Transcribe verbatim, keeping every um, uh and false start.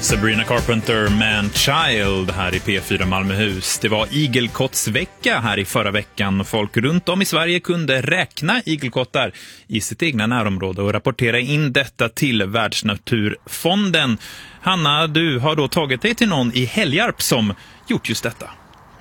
Sabrina Carpenter, Man Child här i P fyra Malmöhus. Det var igelkottsvecka här i förra veckan och folk runt om i Sverige kunde räkna igelkottar i sitt egna närområde och rapportera in detta till Världsnaturfonden. Hanna, du har då tagit dig till någon i Helgarp som gjort just detta.